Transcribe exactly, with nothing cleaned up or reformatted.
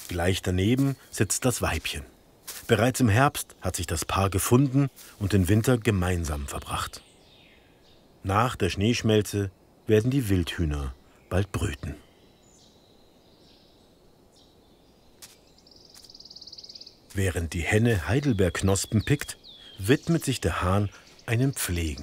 Gleich daneben sitzt das Weibchen. Bereits im Herbst hat sich das Paar gefunden und den Winter gemeinsam verbracht. Nach der Schneeschmelze werden die Wildhühner bald brüten. Während die Henne Heidelbeerknospen pickt, widmet sich der Hahn einem Pflegen.